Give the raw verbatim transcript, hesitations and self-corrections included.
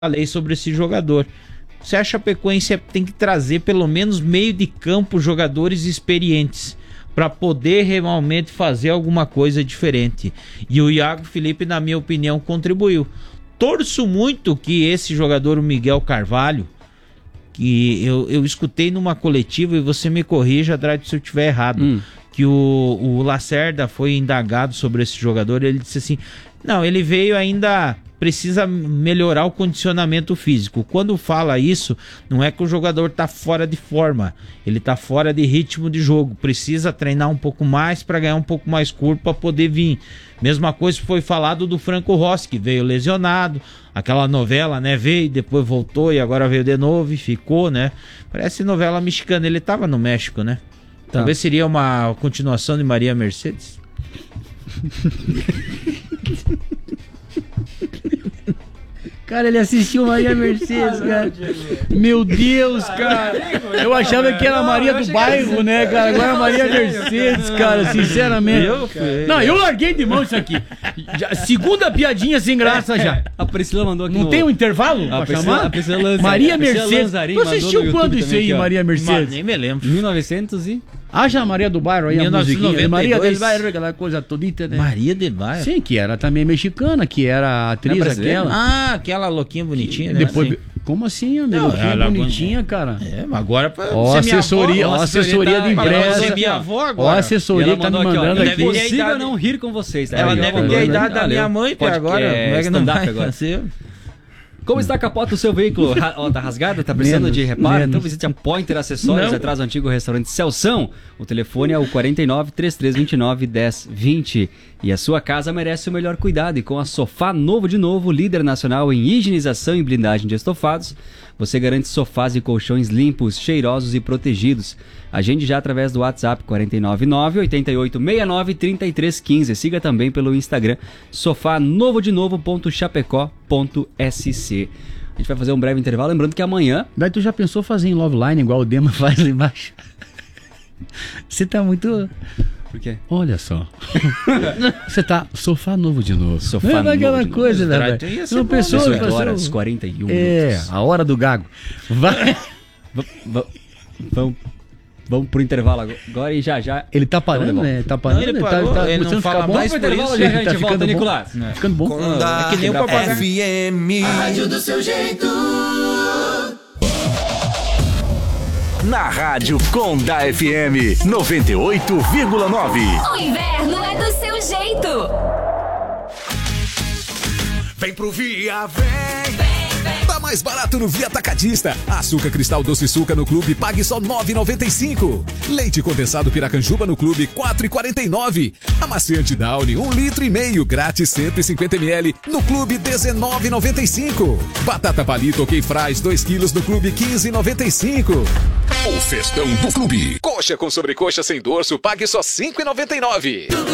falei sobre esse jogador. Se a Chapecoense tem que trazer pelo menos meio de campo jogadores experientes para poder realmente fazer alguma coisa diferente. E o Iago Felipe, na minha opinião, contribuiu. Torço muito que esse jogador, o Miguel Carvalho, que eu, eu escutei numa coletiva, e você me corrija, Andrade, se eu estiver errado, hum. que o, o Lacerda foi indagado sobre esse jogador, ele disse assim, não, ele veio ainda... precisa melhorar o condicionamento físico. Quando fala isso, não é que o jogador está fora de forma, ele está fora de ritmo de jogo, precisa treinar um pouco mais para ganhar um pouco mais corpo para poder vir. Mesma coisa foi falado do Franco Rossi, que veio lesionado, aquela novela, né, veio, depois voltou e agora veio de novo e ficou, né? Parece novela mexicana, ele estava no México, né? Tá. Talvez seria uma continuação de Maria Mercedes. Cara, ele assistiu Maria Mercedes, cara. Meu Deus, cara. Eu achava que era Maria do Bairro, né, cara? Agora é Maria Mercedes, cara, sinceramente. Não, eu larguei de mão isso aqui. Já, segunda piadinha sem graça já. A Priscila mandou aqui. Não no... tem um intervalo pra chamar? A Priscila Lanzarin, Maria a Priscila Mercedes. Lanzarin Tu assistiu quando isso aí, aqui, Maria Mercedes? Nem me lembro. mil e novecentos e... Ah, já Maria do Bairro aí, a musiquinha. Maria do Bairro, aquela coisa todita, né? Maria do Bairro? Sim, que era também mexicana, que era a atriz é aquela. Ah, aquela louquinha bonitinha, né? Depois, assim. Como assim, amigo? Louquinha bonitinha, cara. É, mas agora pra ó, assessoria, ó, assessoria de imprensa. Minha avó agora. Ó, a assessoria que tá me mandando aqui. É impossível não rir com vocês. Ela deve ter a idade da minha mãe até agora. Como é que não vai fazer? Como está a capota do seu veículo? Ó, tá rasgada? Tá precisando menos, de reparo? menos. Então visite a Pointer Acessórios, atrás do antigo restaurante Celção. O telefone é o quarenta e nove, trinta e três vinte e nove, dez vinte. E a sua casa merece o melhor cuidado. E com a Sofá Novo de Novo, líder nacional em higienização e blindagem de estofados, você garante sofás e colchões limpos, cheirosos e protegidos. Agende já através do WhatsApp quarenta e nove nove, oitenta e oito, sessenta e nove, trinta e três quinze. Siga também pelo Instagram sofá novo de novo ponto chapecó ponto s c. A gente vai fazer um breve intervalo, lembrando que amanhã... Daí tu já pensou fazer em Love Line igual o Dema faz lá embaixo? Você tá muito... Por quê? Olha só. Você tá sofá novo de novo. Sofá não é novo daquela de coisa, novo. né? Não pensou, dezoito horas e quarenta e um é, minutos. a hora do gago. Vai. Vamos... Vamos pro intervalo agora e já já... Ele tá parando, né? Tá parando, não, ele né? parou, Tá, tá ele não fala bom. mais por isso. Já, já a tá gente volta, Nicolás. Tá ficando bom. É que nem o papagaio. F M. A rádio do seu jeito. Na rádio Conda F M noventa e oito vírgula nove. O inverno é do seu jeito. Vem pro Via, vem. Tá mais barato no Via Atacadista. Açúcar Cristal Doce Suca no Clube, pague só nove reais e noventa e cinco centavos. Leite condensado Piracanjuba no Clube, quatro reais e quarenta e nove centavos. Amaciante Downy, um litro e meio, grátis cento e cinquenta mililitros no Clube, dezenove reais e noventa e cinco centavos. Batata Palito Ok Fries, dois quilos no Clube, quinze reais e noventa e cinco centavos. O festão do Clube. Coxa com sobrecoxa sem dorso, pague só cinco reais e noventa e nove centavos.